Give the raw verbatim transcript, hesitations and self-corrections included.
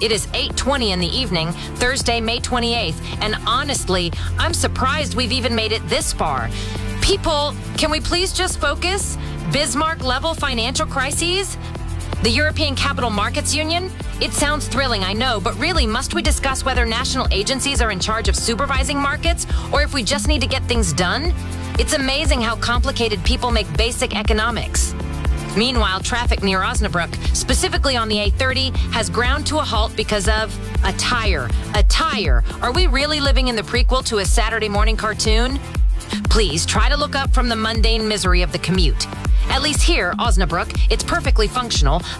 It is eight twenty in the evening, Thursday, May twenty-eighth, and honestly, I'm surprised we've even made it this far. People, can we please just focus? Bismarck-level financial crises? The European Capital Markets Union? It sounds thrilling, I know, but really, must we discuss whether national agencies are in charge of supervising markets, or if we just need to get things done? It's amazing how complicated people make basic economics. Meanwhile, traffic near Osnabrück, specifically on the A thirty, has ground to a halt because of a tire. A tire. Are we really living in the prequel to a Saturday morning cartoon? Please try to look up from the mundane misery of the commute. At least here, Osnabrück, it's perfectly functional.